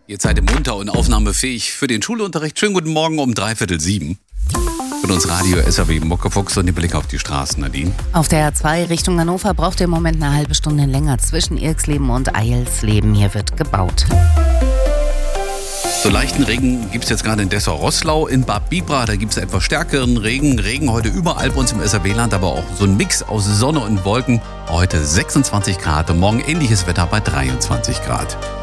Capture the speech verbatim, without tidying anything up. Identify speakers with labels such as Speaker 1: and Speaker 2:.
Speaker 1: Ihr seid munter und aufnahmefähig für den Schulunterricht. Schönen guten Morgen um dreiviertel sieben. Von uns Radio S R W Muckefuchs und den Blick auf die Straßen, Nadine.
Speaker 2: Auf der A zwei Richtung Hannover braucht ihr im Moment eine halbe Stunde länger zwischen Irksleben und Eilsleben. Hier wird gebaut.
Speaker 1: So leichten Regen gibt es jetzt gerade in Dessau-Roßlau. In Bad Bibra, da gibt es etwas stärkeren Regen. Regen heute überall bei uns im S R W-Land, aber auch so ein Mix aus Sonne und Wolken. Heute sechsundzwanzig Grad und morgen ähnliches Wetter bei dreiundzwanzig Grad.